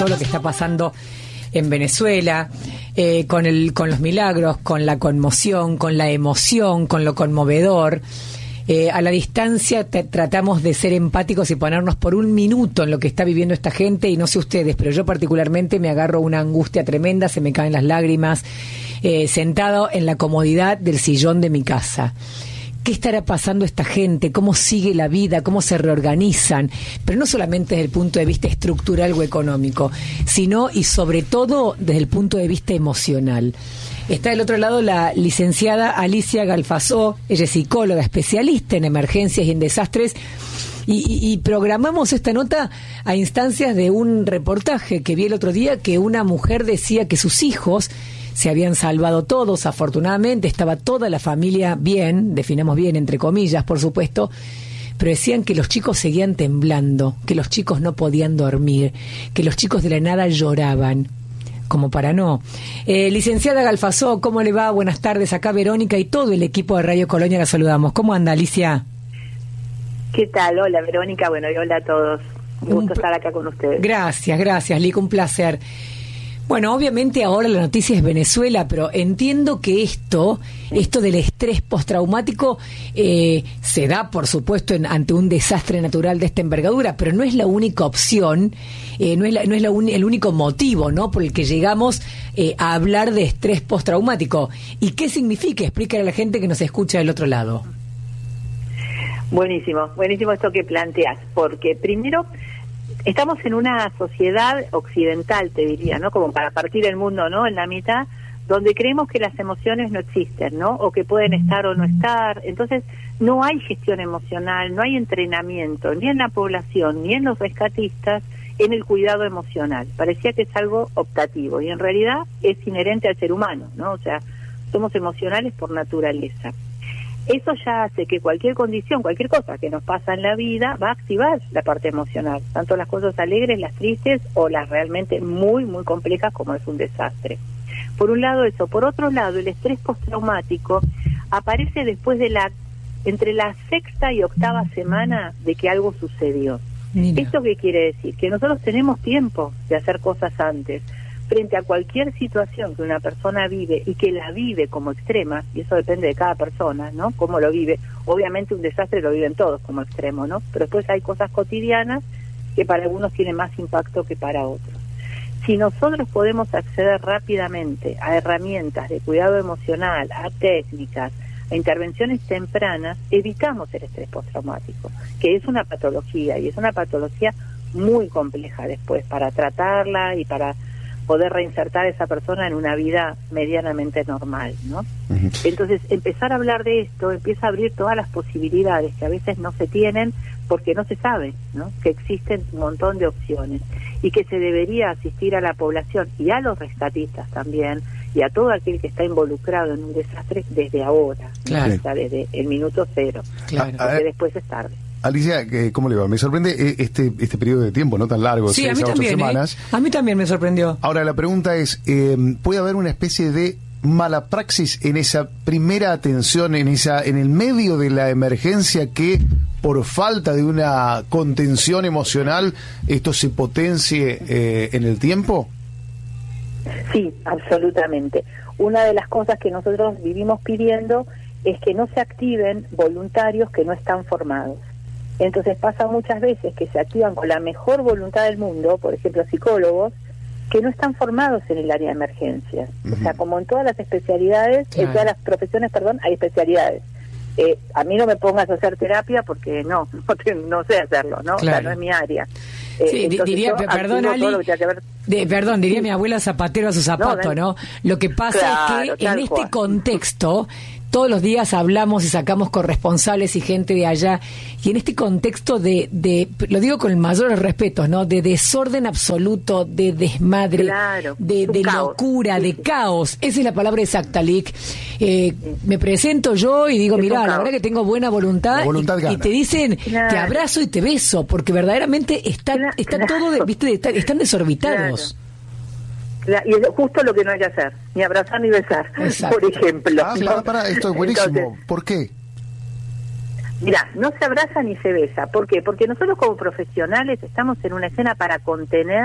todo lo que está pasando en Venezuela, con los milagros, con la conmoción, con la emoción, con lo conmovedor. A la distancia tratamos de ser empáticos y ponernos por un minuto en lo que está viviendo esta gente, y no sé ustedes, pero yo particularmente me agarro una angustia tremenda, se me caen las lágrimas, sentado en la comodidad del sillón de mi casa. ¿Qué estará pasando esta gente? ¿Cómo sigue la vida? ¿Cómo se reorganizan? Pero no solamente desde el punto de vista estructural o económico, sino y sobre todo desde el punto de vista emocional. Está del otro lado la licenciada Alicia Galfazó, ella es psicóloga, especialista en emergencias y en desastres, y programamos esta nota a instancias de un reportaje que vi el otro día, que una mujer decía que sus hijos se habían salvado todos, afortunadamente, estaba toda la familia bien, definamos bien, entre comillas, por supuesto, pero decían que los chicos seguían temblando, que los chicos no podían dormir, que los chicos de la nada lloraban, como para no. Licenciada Galfazó, ¿cómo le va? Buenas tardes, acá Verónica y todo el equipo de Radio Colonia la saludamos. ¿Cómo anda, Alicia? ¿Qué tal? Hola, Verónica, bueno, y hola a todos. Un gusto estar acá con ustedes. Gracias, Lico, un placer. Bueno, obviamente ahora la noticia es Venezuela, pero entiendo que esto del estrés postraumático se da, por supuesto, ante un desastre natural de esta envergadura, pero no es la única opción, no es el único motivo, ¿no?, por el que llegamos a hablar de estrés postraumático. ¿Y qué significa? Explícale a la gente que nos escucha del otro lado. Buenísimo esto que planteas, porque primero estamos en una sociedad occidental, te diría, ¿no? Como para partir el mundo, ¿no?, en la mitad, donde creemos que las emociones no existen, ¿no?, o que pueden estar o no estar. Entonces, no hay gestión emocional, no hay entrenamiento, ni en la población, ni en los rescatistas, en el cuidado emocional. Parecía que es algo optativo, y en realidad es inherente al ser humano, ¿no? O sea, somos emocionales por naturaleza. Eso ya hace que cualquier condición, cualquier cosa que nos pasa en la vida va a activar la parte emocional, tanto las cosas alegres, las tristes o las realmente muy, muy complejas como es un desastre. Por un lado eso. Por otro lado, el estrés postraumático aparece después de entre la sexta y octava semana de que algo sucedió. Mira. ¿Esto qué quiere decir? Que nosotros tenemos tiempo de hacer cosas antes. Frente a cualquier situación que una persona vive y que la vive como extrema, y eso depende de cada persona, ¿no?, cómo lo vive. Obviamente un desastre lo viven todos como extremo, ¿no?, pero después hay cosas cotidianas que para algunos tienen más impacto que para otros. Si nosotros podemos acceder rápidamente a herramientas de cuidado emocional, a técnicas, a intervenciones tempranas, evitamos el estrés postraumático, que es una patología, y es una patología muy compleja después para tratarla y para poder reinsertar a esa persona en una vida medianamente normal, ¿no? Uh-huh. Entonces, empezar a hablar de esto empieza a abrir todas las posibilidades que a veces no se tienen porque no se sabe, ¿no?, que existen un montón de opciones y que se debería asistir a la población y a los rescatistas también y a todo aquel que está involucrado en un desastre desde ahora, claro, ¿no? O sea, desde el minuto cero, claro, porque después es tarde. Alicia, ¿cómo le va? Me sorprende este periodo de tiempo, no tan largo, sí, 6 a 8 semanas. A mí también me sorprendió. Ahora, la pregunta es, ¿puede haber una especie de mala praxis en esa primera atención, en el medio de la emergencia, que por falta de una contención emocional esto se potencie en el tiempo? Sí, absolutamente. Una de las cosas que nosotros vivimos pidiendo es que no se activen voluntarios que no están formados. Entonces pasa muchas veces que se activan con la mejor voluntad del mundo, por ejemplo psicólogos, que no están formados en el área de emergencias. Uh-huh. O sea, como en todas las especialidades, claro, en todas las profesiones, hay especialidades. A mí no me pongas a hacer terapia porque no sé hacerlo, ¿no? Claro. O sea, no es mi área. Sí, diría, perdón, Ali, diría mi abuela zapatero a su zapato, ¿no? Lo que pasa es que en este contexto todos los días hablamos y sacamos corresponsales y gente de allá, y en este contexto de lo digo con el mayor respeto, ¿no?, de desorden absoluto, de desmadre, claro, de locura, sí, de caos. Esa es la palabra exacta, Lic. Me presento yo y digo, mirá, la verdad que tengo buena voluntad, y te dicen, claro, te abrazo y te beso, porque verdaderamente está todo, ¿viste? Están desorbitados. Claro. Y es justo lo que no hay que hacer, ni abrazar ni besar. Exacto. Por ejemplo. Esto es buenísimo. Entonces, ¿por qué? Mira, no se abraza ni se besa. ¿Por qué? Porque nosotros como profesionales estamos en una escena para contener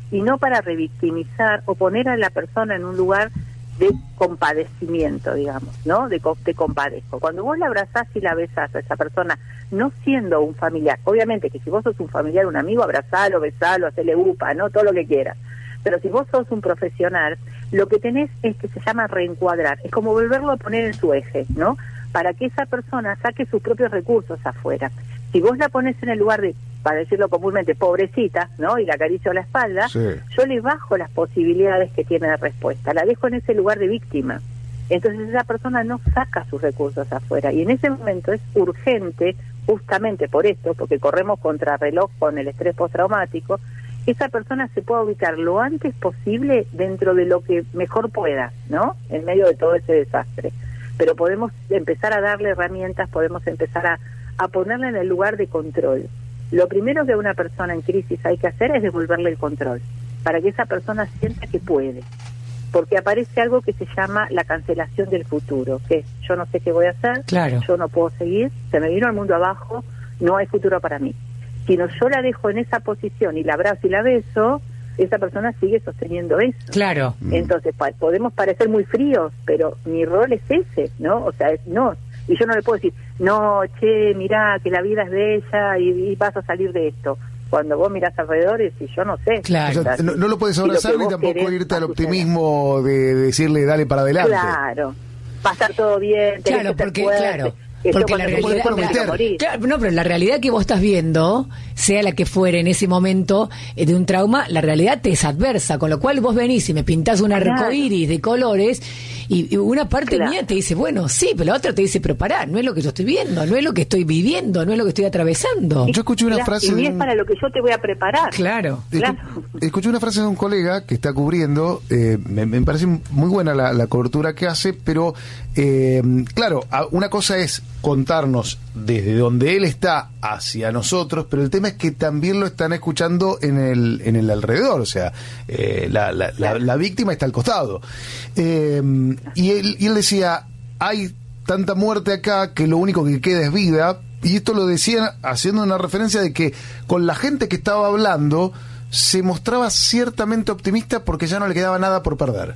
y no para revictimizar o poner a la persona en un lugar de compadecimiento, digamos, ¿no? Te compadezco. Cuando vos la abrazás y la besás a esa persona, no siendo un familiar, obviamente que si vos sos un familiar, un amigo, abrazalo, besalo, hacele upa, ¿no? Todo lo que quieras. Pero si vos sos un profesional, lo que tenés es que se llama reencuadrar, es como volverlo a poner en su eje, ¿no? Para que esa persona saque sus propios recursos afuera. Si vos la pones en el lugar de, para decirlo comúnmente, pobrecita, ¿no? Y la acaricio a la espalda, sí, yo le bajo las posibilidades que tiene de respuesta, la dejo en ese lugar de víctima. Entonces esa persona no saca sus recursos afuera. Y en ese momento es urgente, justamente por esto, porque corremos contra reloj con el estrés postraumático, esa persona se pueda ubicar lo antes posible dentro de lo que mejor pueda, ¿no? En medio de todo ese desastre. Pero podemos empezar a darle herramientas, podemos empezar a ponerla en el lugar de control. Lo primero que a una persona en crisis hay que hacer es devolverle el control, para que esa persona sienta que puede. Porque aparece algo que se llama la cancelación del futuro, que es, yo no sé qué voy a hacer, claro, yo no puedo seguir, se me vino el mundo abajo, no hay futuro para mí. Si no, yo la dejo en esa posición y la abrazo y la beso, esa persona sigue sosteniendo eso. Claro. Entonces, podemos parecer muy fríos, pero mi rol es ese, ¿no? O sea, no. Y yo no le puedo decir, no, che, mirá, que la vida es bella y vas a salir de esto. Cuando vos mirás alrededor y decís, yo no sé. Claro. O sea, no lo puedes abrazar ni tampoco irte al optimismo de decirle, dale para adelante. Claro. Va a estar todo bien. Claro, porque, claro. Porque la realidad, claro, no, pero la realidad que vos estás viendo, sea la que fuere en ese momento de un trauma, la realidad te es adversa, con lo cual vos venís y me pintás un arcoíris de colores y una parte mía te dice, bueno, sí, pero la otra te dice, pero pará, no es lo que yo estoy viendo, no es lo que estoy viviendo, no es lo que estoy atravesando. Yo escuché una frase y es para lo que yo te voy a preparar. Claro. Escuché una frase de un colega que está cubriendo, me parece muy buena la cobertura que hace, pero claro, una cosa es contarnos desde donde él está hacia nosotros, pero el tema es que también lo están escuchando en el alrededor, o sea, la víctima está al costado. Y él decía, hay tanta muerte acá que lo único que queda es vida, y esto lo decía haciendo una referencia de que con la gente que estaba hablando se mostraba ciertamente optimista porque ya no le quedaba nada por perder.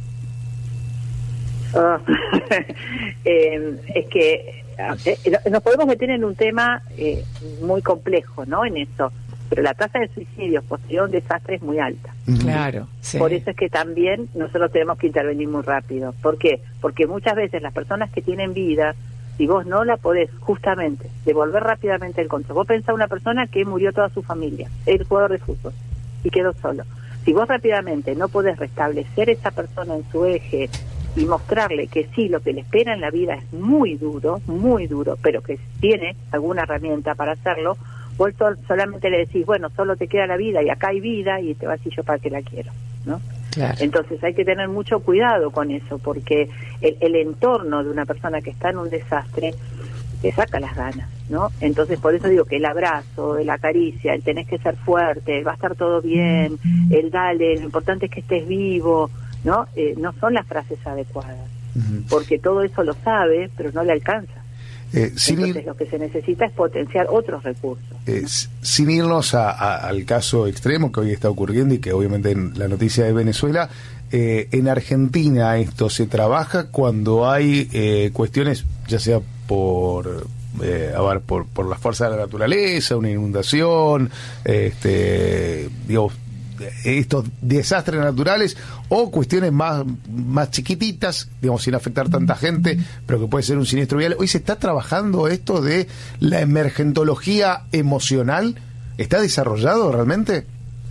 Es que nos podemos meter en un tema muy complejo, ¿no? En eso, pero la tasa de suicidios posterior a un desastre es muy alta. Claro, sí. Por eso es que también nosotros tenemos que intervenir muy rápido. ¿Por qué? Porque muchas veces las personas que tienen vida, si vos no la podés justamente devolver rápidamente el control, vos pensás una persona que murió toda su familia, el jugador de fútbol, y quedó solo. Si vos rápidamente no podés restablecer esa persona en su eje y mostrarle que sí, lo que le espera en la vida es muy duro, pero que tiene alguna herramienta para hacerlo, vos solamente le decís, bueno, solo te queda la vida y acá hay vida y te vas y yo para qué la quiero, ¿no? Claro. Entonces hay que tener mucho cuidado con eso, porque el entorno de una persona que está en un desastre te saca las ganas, ¿no? Entonces por eso digo que el abrazo, la caricia, el tenés que ser fuerte, va a estar todo bien, el dale, lo importante es que estés vivo, ¿no? No son las frases adecuadas, porque todo eso lo sabe, pero no le alcanza. Entonces lo que se necesita es potenciar otros recursos, ¿no? Sin irnos al caso extremo que hoy está ocurriendo y que obviamente en la noticia de Venezuela, en Argentina esto se trabaja cuando hay cuestiones, ya sea por la fuerza de la naturaleza, una inundación, digamos, estos desastres naturales o cuestiones más chiquititas, digamos, sin afectar tanta gente, pero que puede ser un siniestro vial. Hoy se está trabajando esto de la emergentología emocional. ¿Está desarrollado realmente?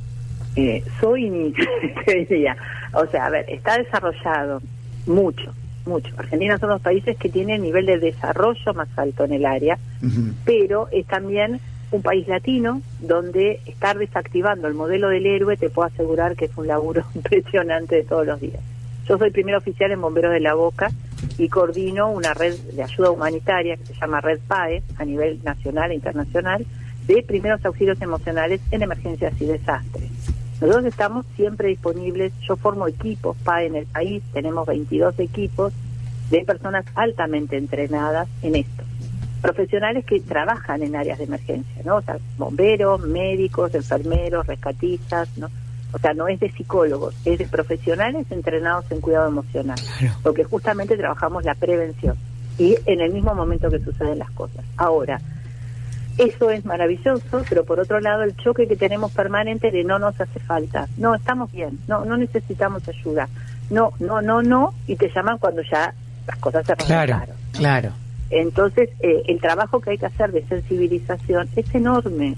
Te diría, o sea, a ver, está desarrollado mucho. Argentina son los países que tienen nivel de desarrollo más alto en el área, pero es también un país latino donde estar desactivando el modelo del héroe te puedo asegurar que es un laburo impresionante de todos los días. Yo soy primer oficial en Bomberos de la Boca y coordino una red de ayuda humanitaria que se llama Red PAE a nivel nacional e internacional de primeros auxilios emocionales en emergencias y desastres. Nosotros estamos siempre disponibles, yo formo equipos PAE en el país, tenemos 22 equipos de personas altamente entrenadas en esto. Profesionales que trabajan en áreas de emergencia, ¿no? O sea, bomberos, médicos, enfermeros, rescatistas, ¿no? O sea, no es de psicólogos, es de profesionales entrenados en cuidado emocional. Claro. Porque justamente trabajamos la prevención y en el mismo momento que suceden las cosas. Ahora, eso es maravilloso, pero por otro lado el choque que tenemos permanente de no nos hace falta, no, estamos bien, no necesitamos ayuda, no, y te llaman cuando ya las cosas se reventaron. Claro. Entonces, el trabajo que hay que hacer de sensibilización es enorme,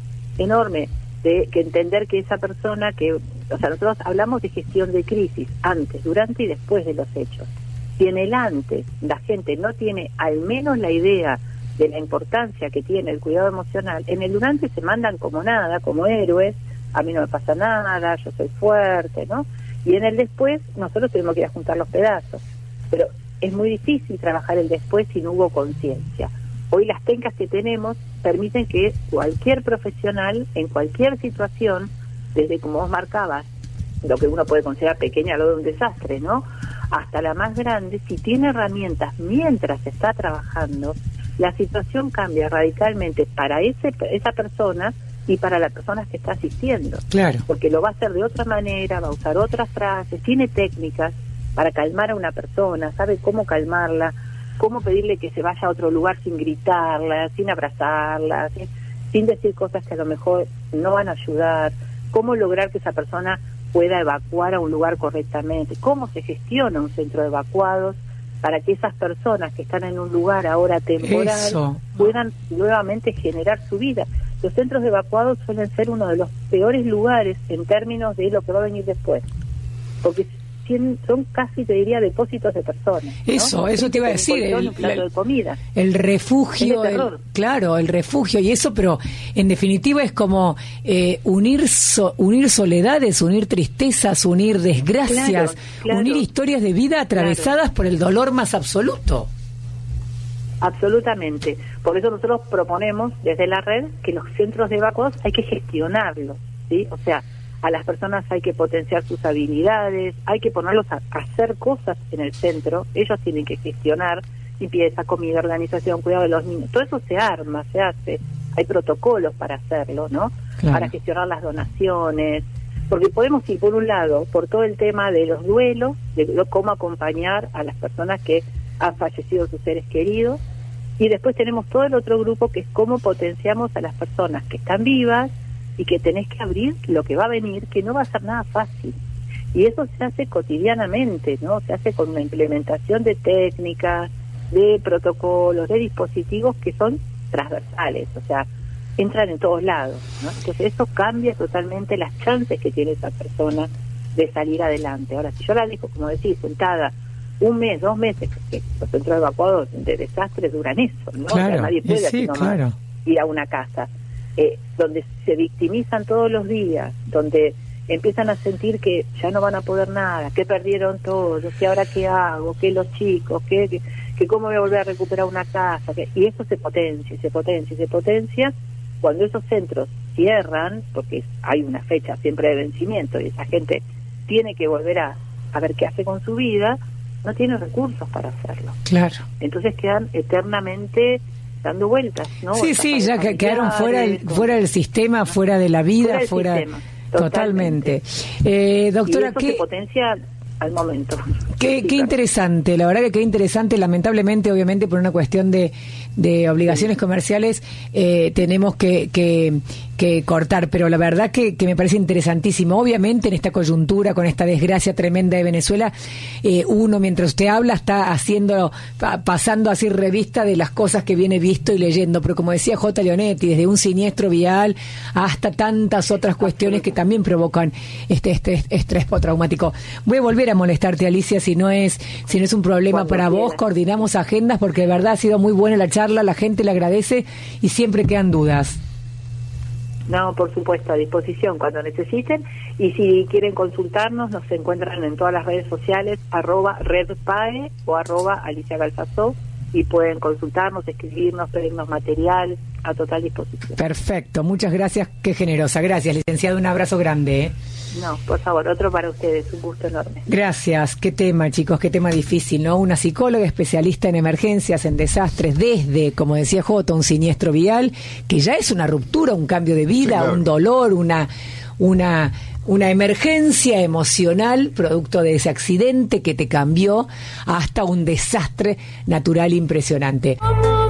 de que entender que esa persona que, o sea, nosotros hablamos de gestión de crisis, antes, durante y después de los hechos. Si en el antes la gente no tiene al menos la idea de la importancia que tiene el cuidado emocional, en el durante se mandan como nada, como héroes, a mí no me pasa nada, yo soy fuerte, ¿no? Y en el después nosotros tenemos que ir a juntar los pedazos, pero es muy difícil trabajar el después si no hubo conciencia. Hoy las técnicas que tenemos permiten que cualquier profesional, en cualquier situación, desde como vos marcabas, lo que uno puede considerar pequeña, lo de un desastre, ¿no?, hasta la más grande, si tiene herramientas mientras está trabajando, la situación cambia radicalmente para esa persona y para las personas que está asistiendo. Claro. Porque lo va a hacer de otra manera, va a usar otras frases, tiene técnicas para calmar a una persona, sabe cómo calmarla, cómo pedirle que se vaya a otro lugar sin gritarla, sin abrazarla, sin decir cosas que a lo mejor no van a ayudar, cómo lograr que esa persona pueda evacuar a un lugar correctamente, cómo se gestiona un centro de evacuados para que esas personas que están en un lugar ahora temporal puedan nuevamente generar su vida. Los centros de evacuados suelen ser uno de los peores lugares en términos de lo que va a venir después, porque son casi, te diría, depósitos de personas, ¿no? Eso te iba a decir, un plato de comida. El refugio, el refugio y eso, pero en definitiva es como unir soledades, unir tristezas, unir desgracias, claro. Unir historias de vida atravesadas por el dolor más absoluto. Absolutamente. Por eso nosotros proponemos desde la red que los centros de evacuados hay que gestionarlos, ¿sí? O sea, a las personas hay que potenciar sus habilidades, hay que ponerlos a hacer cosas en el centro, ellos tienen que gestionar limpieza, comida, organización, cuidado de los niños, todo eso se arma, se hace, hay protocolos para hacerlo, ¿no? Claro. Para gestionar las donaciones, porque podemos ir por un lado por todo el tema de los duelos, de cómo acompañar a las personas que han fallecido sus seres queridos, y después tenemos todo el otro grupo que es cómo potenciamos a las personas que están vivas y que tenés que abrir lo que va a venir, que no va a ser nada fácil. Y eso se hace cotidianamente, ¿no? Se hace con una implementación de técnicas, de protocolos, de dispositivos que son transversales, o sea, entran en todos lados, ¿no? Entonces eso cambia totalmente las chances que tiene esa persona de salir adelante. Ahora, si yo la dejo, como decís, sentada 1 mes, 2 meses, que los centros evacuados de desastres duran eso, ¿no? Claro, o sea, nadie puede así nomás claro. Ir a una casa. Donde se victimizan todos los días, donde empiezan a sentir que ya no van a poder nada, que perdieron todo, que ahora qué hago, que los chicos, que cómo voy a volver a recuperar una casa, y eso se potencia cuando esos centros cierran, porque hay una fecha siempre de vencimiento y esa gente tiene que volver a ver qué hace con su vida, no tiene recursos para hacerlo. Claro. Entonces quedan eternamente dando vueltas, ¿no? Sí, ya que quedaron fuera del sistema, fuera de la vida, fuera totalmente. Doctora, y eso se potencia al momento. Qué interesante, la verdad que qué interesante. Lamentablemente, obviamente, por una cuestión de obligaciones comerciales, tenemos que cortar, pero la verdad que me parece interesantísimo. Obviamente, en esta coyuntura, con esta desgracia tremenda de Venezuela, uno, mientras usted habla, está pasando así revista de las cosas que viene visto y leyendo, pero como decía J. Leonetti, desde un siniestro vial hasta tantas otras cuestiones que también provocan este estrés postraumático. Voy a volver a molestarte, Alicia, si no es un problema cuando para vos, coordinamos agendas, porque de verdad ha sido muy buena la charla, la gente le agradece y siempre quedan dudas. No, por supuesto, a disposición cuando necesiten, y si quieren consultarnos, nos encuentran en todas las redes sociales, @redpae o @aliciagalfazó, y pueden consultarnos, escribirnos, pedirnos material, a total disposición. Perfecto, muchas gracias, qué generosa. Gracias, licenciado, un abrazo grande. No, por favor, otro para ustedes, un gusto enorme. Gracias, qué tema, chicos, qué tema difícil, ¿no? Una psicóloga especialista en emergencias, en desastres, desde, como decía Jota, un siniestro vial, que ya es una ruptura, un cambio de vida, sí, claro, un dolor, una emergencia emocional producto de ese accidente que te cambió hasta un desastre natural impresionante.